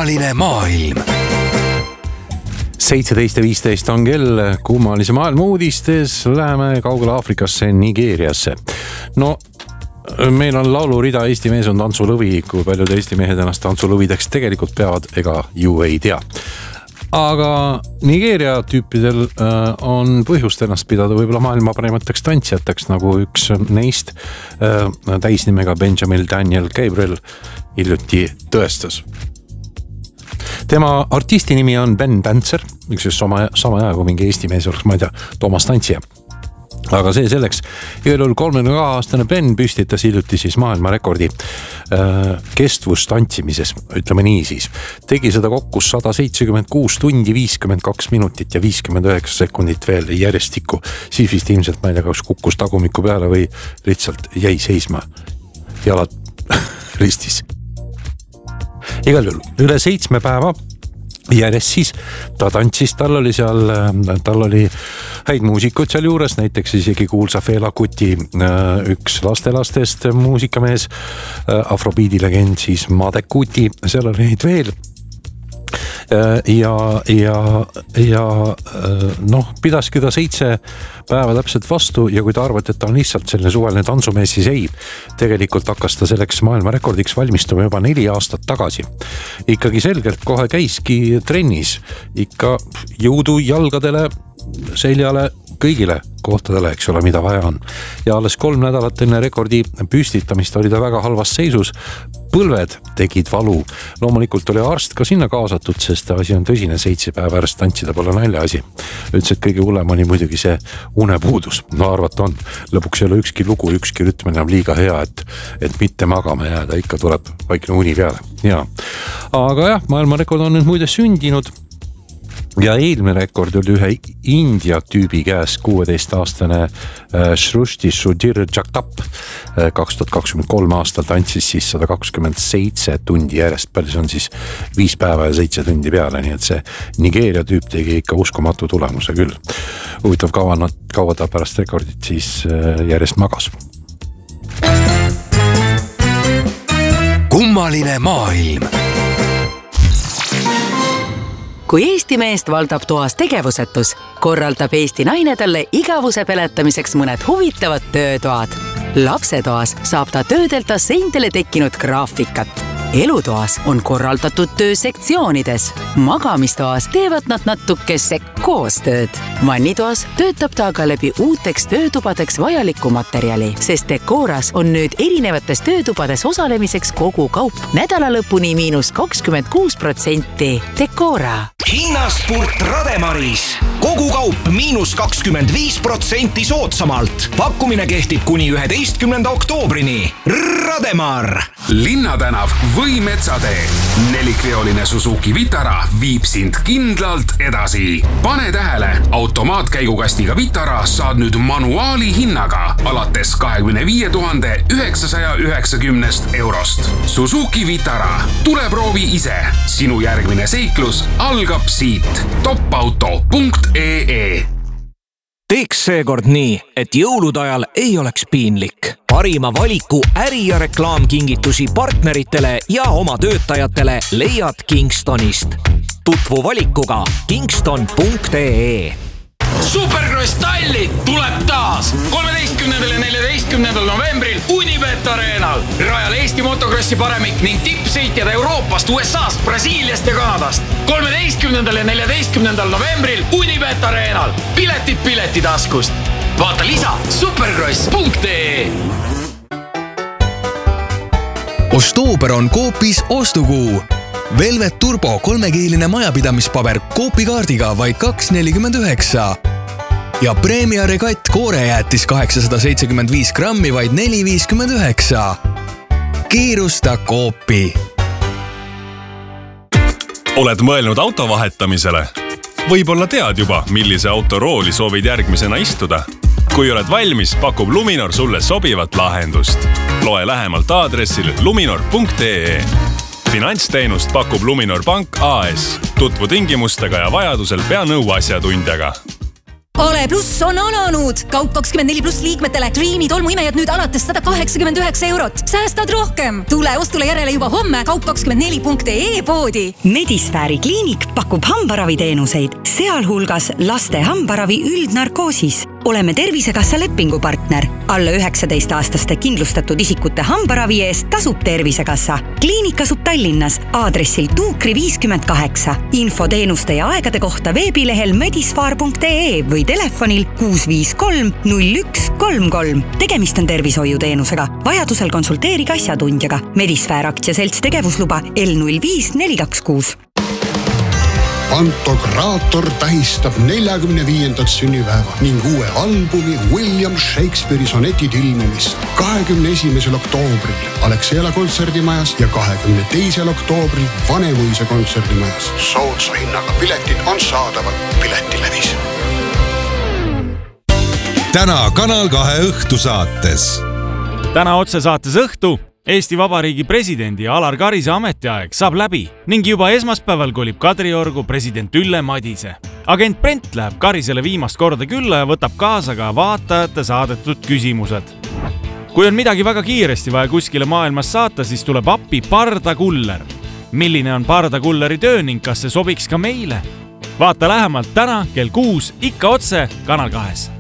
Kummaline maailm. 17:15 on kell kummalise maailma uudistes. Läheme kaugele Aafrikasse, Nigeeriasse. No, meil on laulurida Eesti mees on tantsulõvi. Kui paljud Eesti mehed ennast tantsulõvideks tegelikult peavad, ega ju ei tea. Aga Nigeeria tüüpidel on põhjust ennast pidada võib-olla maailma parimateks tantsijateks, nagu üks neist täisnimega Benjamin Daniel Gabriel hiljuti tõestas. Tema artisti nimi on Ben Dancer, üks sama aja kui mingi Eesti mees oleks, ma ei tea, Toomas Tantsija. Aga see selleks, igal juhul 32-aastane Ben püstitas hiljuti siis maailmarekordi kestvustantsimises, ütleme nii siis. Tegi seda kokku 176 tundi, 52 minutit ja 59 sekundit veel järjestikku. Siis vist ilmselt, ma ei tea, kas kukkus tagumiku peale või lihtsalt jäi seisma. Jalad ristis. Igal juhul üle 7 päeva järjest siis ta tantsis, tal oli häid muusikud seal juures, näiteks isegi kuulsa Fela Kuti üks lastelastest muusikamees, afrobiidi legend siis Made Kuti, seal oli neid veel. Ja pidaski ta 7 päeva täpselt vastu ja kui ta arvati, et ta on lihtsalt selline suvaline tantsumees, siis ei. Tegelikult hakkas ta selleks maailmarekordiks valmistuma juba 4 aastat tagasi. Ikkagi selgelt kohe käiski trennis, ikka jõudu jalgadele, seljale, kõigile kohtadele, eks ole, mida vaja on. Ja alles 3 nädalat enne rekordi püstitamist oli ta väga halvas seisus. Põlved tegid valu. Loomulikult oli arst ka sinna kaasatud, sest asi on tõsine, 7 päeva järjest tantsida pole nalja asi. Ütles, et kõige hullem oli muidugi see unepuudus. No arvata on. Lõpuks ei ole ükski lugu, ükski rütm enam liiga hea, et mitte magama jääda. Ikka tuleb vaikne uni peale. Ja. Aga jah, maailmarekord on nüüd muide sündinud. Ja eelmine rekord oli ühe India tüübi käes 16-aastane Shruti Sudhir Jagtap 2023 aastal tantsis siis 127 tundi järjest, päris on siis 5 päeva ja 7 tundi peale, nii et see Nigeeria tüüp tegi ikka uskumatu tulemuse küll. Huvitav kaua ta pärast rekordit siis järjest magas. Kummaline maailm. Kui Eesti meest valdab toas tegevusetus, korraldab Eesti naine talle igavuse peletamiseks mõned huvitavad töötoad. Lapsetoas saab ta töödelda seintele tekkinud graafikat. Elutoas on korraldatud töö sektsioonides. Magamistoas teevad nad natukese koostööd. Vannitoas töötab ta aga läbi uuteks töötubadeks vajalikku materjali, sest Decoras on nüüd erinevates töötubades osalemiseks kogu kaup nädalalõpuni -26%. Decora. Hinnaspurt Rademaris. Kogu kaup -25% soodsamalt. Pakkumine kehtib kuni 11. oktoobrini. Rademar. Linnatänav või Metsatee. 4-veoline Suzuki Vitara viib sind kindlalt edasi. Pane tähele, automaatkäigukastiga Vitara saad nüüd manuaali hinnaga alates 25 990 eurost. Suzuki Vitara. Tule proovi ise. Sinu järgmine seiklus algab siit. topauto.ee. Teeks seekord nii, et jõulude ajal ei oleks piinlik. Parima valiku äri- ja reklaamkingitusi partneritele ja oma töötajatele leiad Kingstonist. Tutvu valikuga kingston.ee. Supercross Tallinn tuleb taas 13. ja 14. novembril Unibet Arenal. Rajal Eesti motokrossi paremik ning tippsõitjad Euroopast, USAst, Brasiiliast ja Kanadast. 13. ja 14. novembril Unibet Arenal. Pileti taskust. Vaata lisa supercross.ee. Ostooper on Coopis ostukuu. Velvet Turbo 3-kiiline majapidamispaber Coopi kaardiga vaid 2,49. Ja Premia Regatt koorejäätis 875 grammi vaid 4,59. Kiirusta Coopi. Oled mõelnud auto vahetamisele? Võib-olla tead juba, millise auto rooli soovid järgmisena istuda. Kui oled valmis, pakub Luminor sulle sobivat lahendust. Loe lähemalt aadressil luminor.ee. Finantsteenust pakub Luminor Pank AS. Tutvu tingimustega ja vajadusel pea nõu asjatundjaga. Ale Pluss on alanud! Kaup24+ liikmetele Dreami tolmuimejad nüüd alates 189 €. Säästad rohkem! Tule ostule järele juba homme kaup24.ee poodi. Medisfääri kliinik pakub hambaraviteenuseid, sealhulgas laste hambaravi üldnarkoosis. Oleme Tervisekassa lepingupartner. Alla 19-aastaste kindlustatud isikute hambaravi eest tasub Tervisekassa. Kliinik asub Tallinnas aadressil Tuukri 58. Infoteenuste ja aegade kohta veebilehel medisfaar.ee või telefonil 653 0133. Tegemist on tervishoiuteenusega. Vajadusel konsulteerige asjatundjaga. Medisfäär aktsiaselts tegevusluba L05426. Pantokraator tähistab 45. sünnipäeva ning uue albumi William Shakespeare'i sonetid ilmumist 21. oktoobril Alexela kontserdimajas ja 22. oktoobril Vanemuise kontserdimajas. Soodsa hinnaga piletid on saadaval Piletilevis. Täna Kanal 2 õhtusaates. Täna otsesaates õhtu Eesti Vabariigi presidendi Alar Karise ametiaeg saab läbi ning juba esmaspäeval kolib Kadriorgu president Ülle Madise. Agent Brent läheb Karisele viimast korda külla ja võtab kaasa ka vaatajate saadetud küsimused. Kui on midagi väga kiiresti vaja kuskile maailmas saata, siis tuleb appi Pardakuller. Milline on Pardakulleri töö ning kas see sobiks ka meile? Vaata lähemalt täna kell 6 ikka otse Kanal 2.